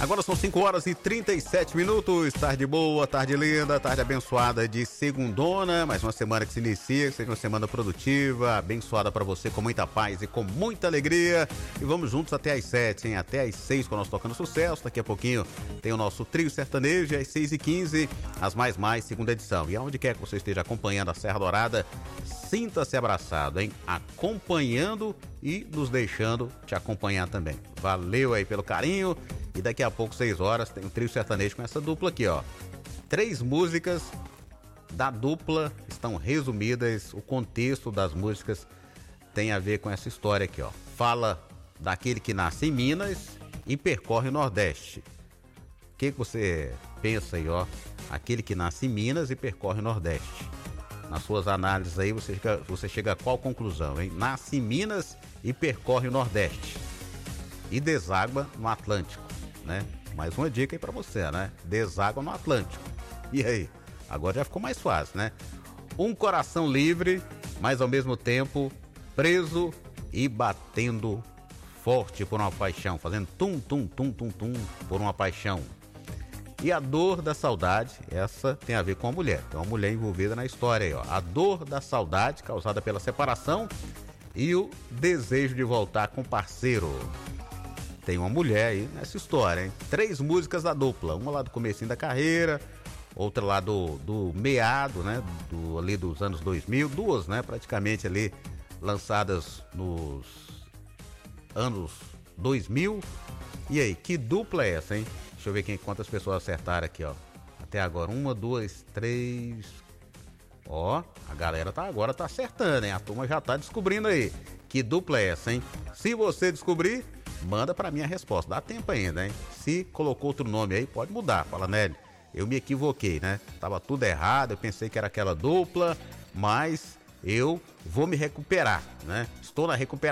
Agora são 5 horas e 37 minutos. Tarde boa, tarde linda, tarde abençoada de segundona. Mais uma semana que se inicia, que seja uma semana produtiva, abençoada para você, com muita paz e com muita alegria. E vamos juntos até às 7, hein? Até às 6 com o nosso Tocando Sucesso. Daqui a pouquinho tem o nosso trio sertanejo, às 6h15, as mais, segunda edição. E aonde quer que você esteja acompanhando a Serra Dourada, sinta-se abraçado, hein? Acompanhando e nos deixando te acompanhar também. Valeu aí pelo carinho. E daqui a pouco, 6 horas, tem um trio sertanejo com essa dupla aqui, ó. 3 músicas da dupla estão resumidas. O contexto das músicas tem a ver com essa história aqui, ó. Fala daquele que nasce em Minas e percorre o Nordeste. O que você pensa aí, ó? Aquele que nasce em Minas e percorre o Nordeste. Nas suas análises aí, você chega a qual conclusão, hein? Nasce em Minas e percorre o Nordeste. E deságua no Atlântico, né? Mais uma dica aí pra você, né? Deságua no Atlântico. E aí? Agora já ficou mais fácil, né? Um coração livre, mas ao mesmo tempo preso e batendo forte por uma paixão, fazendo tum, tum, tum, tum, tum por uma paixão. E a dor da saudade, essa tem a ver com a mulher. Tem uma mulher envolvida na história aí, ó. A dor da saudade causada pela separação e o desejo de voltar com o parceiro. Tem uma mulher aí nessa história, hein? 3 músicas da dupla, uma lá do comecinho da carreira, outra lá do meado, né? Ali dos anos 2000, 2, né? Praticamente ali lançadas nos anos 2000. E aí, que dupla é essa, hein? Deixa eu ver quantas pessoas acertaram aqui, ó. Até agora, 1, 2, 3. Ó, a galera agora tá acertando, hein? A turma já tá descobrindo aí. Que dupla é essa, hein? Se você descobrir, manda pra mim a resposta. Dá tempo ainda, hein? Se colocou outro nome aí, pode mudar. Fala, Nélio, eu me equivoquei, né? Tava tudo errado, eu pensei que era aquela dupla, mas eu vou me recuperar, né? Estou na recuperação.